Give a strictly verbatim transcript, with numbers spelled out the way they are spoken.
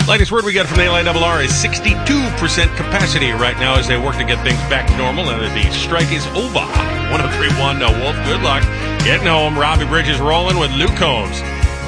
Latest word we got from the L I R R is sixty-two percent capacity right now as they work to get things back to normal, and the strike is over. one oh three point one, no Wolf, good luck getting home. Robbie Bridges rolling with Luke Combs.